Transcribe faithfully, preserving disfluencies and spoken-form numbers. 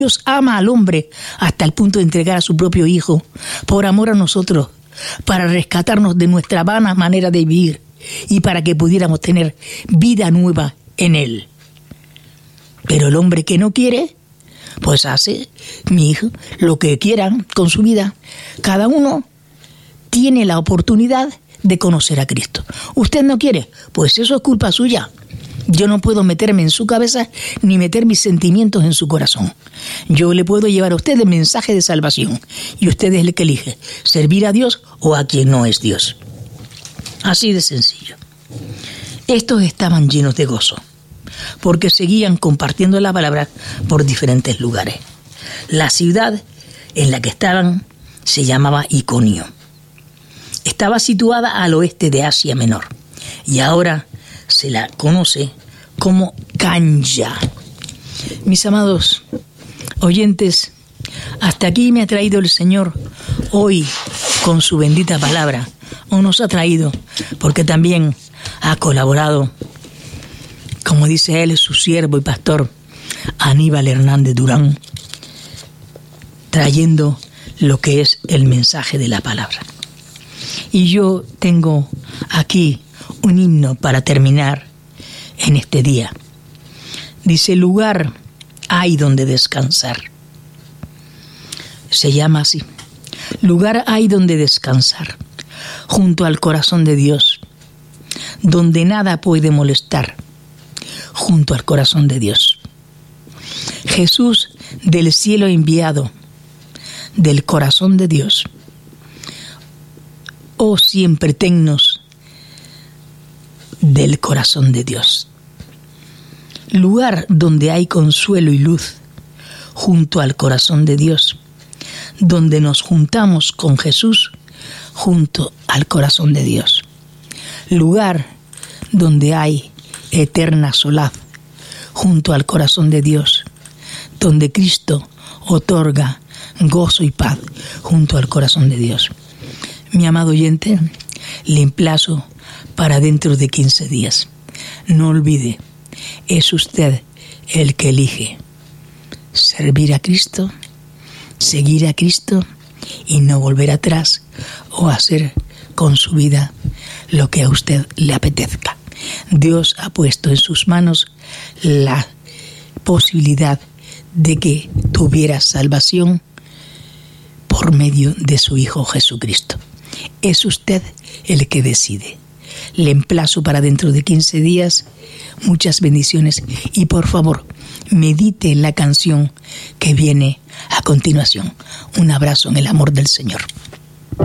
Dios ama al hombre hasta el punto de entregar a su propio Hijo por amor a nosotros, para rescatarnos de nuestra vana manera de vivir y para que pudiéramos tener vida nueva en Él. Pero el hombre que no quiere, pues hace, mi hijo, lo que quieran con su vida. Cada uno tiene la oportunidad de conocer a Cristo. ¿Usted no quiere? Pues eso es culpa suya. Yo no puedo meterme en su cabeza ni meter mis sentimientos en su corazón. Yo le puedo llevar a usted el mensaje de salvación y usted es el que elige servir a Dios o a quien no es Dios. Así de sencillo. Estos estaban llenos de gozo porque seguían compartiendo la palabra por diferentes lugares. La ciudad en la que estaban se llamaba Iconio. Estaba situada al oeste de Asia Menor y ahora se la conoce como Canya. Mis amados oyentes, hasta aquí me ha traído el Señor hoy con su bendita palabra, o nos ha traído, porque también ha colaborado, como dice él, su siervo y pastor Aníbal Hernández Durán, trayendo lo que es el mensaje de la palabra. Y yo tengo aquí un himno para terminar en este día. Dice: lugar hay donde descansar. Se llama así. Lugar hay donde descansar, junto al corazón de Dios, donde nada puede molestar, junto al corazón de Dios. Jesús del cielo enviado, del corazón de Dios. Oh, siempre tennos del corazón de Dios. Lugar donde hay consuelo y luz, junto al corazón de Dios, donde nos juntamos con Jesús, junto al corazón de Dios. Lugar donde hay eterna solaz, junto al corazón de Dios, donde Cristo otorga gozo y paz, junto al corazón de Dios. Mi amado oyente, le emplazo para dentro de quince días. No olvide, es usted el que elige servir a Cristo, seguir a Cristo y no volver atrás o hacer con su vida lo que a usted le apetezca. Dios ha puesto en sus manos la posibilidad de que tuviera salvación por medio de su Hijo Jesucristo. Es usted el que decide. Le emplazo para dentro de quince días. Muchas bendiciones y por favor, medite en la canción que viene a continuación. Un abrazo en el amor del Señor.